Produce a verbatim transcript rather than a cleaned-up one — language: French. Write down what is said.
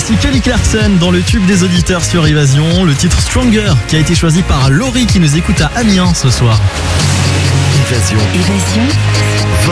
Voici Kelly Clarkson dans le tube des auditeurs sur Évasion. Le titre Stronger qui a été choisi par Laurie qui nous écoute à Amiens ce soir. Évasion. Évasion.